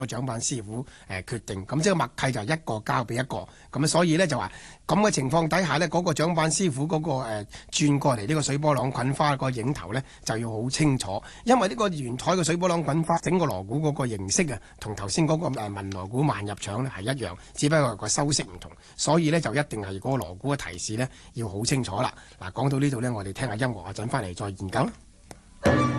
個掌板師傅決定，咁即係默契就一個交俾一個，咁所以呢，就話咁嘅情況底下呢，嗰個掌板師傅嗰個轉過嚟呢個水波浪滾花個影頭呢，就要好清楚，因為呢個圓台嘅水波浪滾花整個鑼鼓嗰個形式啊，同頭先嗰個文鑼鼓慢入場呢係一樣，只不過個修飾唔同，所以呢，就一定係嗰個鑼鼓嘅提示呢要好清楚啦。嗱，講到呢度呢，我哋聽下音樂，陣翻嚟再研究啦。